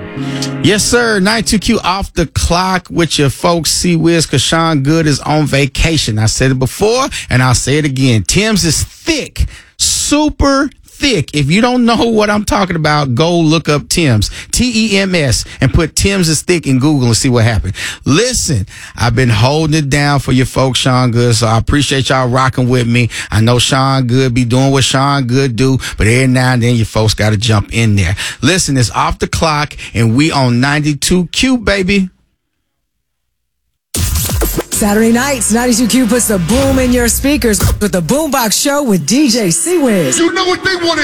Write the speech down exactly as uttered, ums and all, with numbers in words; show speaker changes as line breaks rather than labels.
Yes, sir. ninety-two Q off the clock with your folks. C-Wiz, because Sean Good is on vacation. I said it before, and I'll say it again. Tim's is thick, super thick. If you don't know what I'm talking about, go look up Tim's, T E M S, and put Tim's is thick in Google and see what happened. Listen, I've been holding it down for your folks, Sean Good, so I appreciate y'all rocking with me. I know Sean Good be doing what Sean Good do, but every now and then your folks got to jump in there. Listen, it's off the clock, and we on ninety-two Q, baby.
Saturday nights, ninety-two Q puts the boom in your speakers with the Boombox Show with D J C-Wiz.
You know what they want.